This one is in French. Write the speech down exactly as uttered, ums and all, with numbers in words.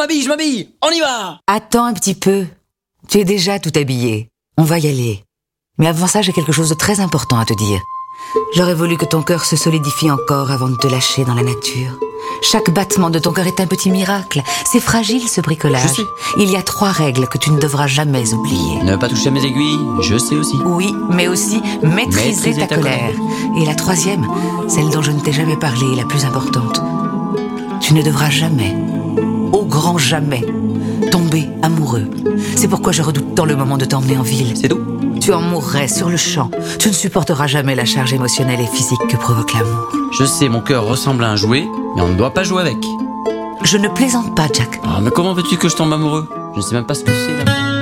m'habille, je m'habille. On y va. Attends un petit peu. Tu es déjà tout habillé. On va y aller. Mais avant ça, j'ai quelque chose de très important à te dire. J'aurais voulu que ton cœur se solidifie encore avant de te lâcher dans la nature. Chaque battement de ton cœur est un petit miracle. C'est fragile, ce bricolage. Je sais. Il y a trois règles que tu ne devras jamais oublier. Ne pas toucher à mes aiguilles, je sais aussi. Oui, mais aussi maîtriser, Maîtriser ta, ta colère. Et la troisième, celle dont je ne t'ai jamais parlé, la plus importante. Tu ne devras jamais, au grand jamais, tomber amoureux. C'est pourquoi je redoute tant le moment de t'emmener en ville. C'est tout. Tu en mourrais sur le champ. Tu ne supporteras jamais la charge émotionnelle et physique que provoque l'amour. Je sais, mon cœur ressemble à un jouet, mais on ne doit pas jouer avec. Je ne plaisante pas, Jack. Ah, mais comment veux-tu que je tombe amoureux? Je ne sais même pas ce que c'est l'amour.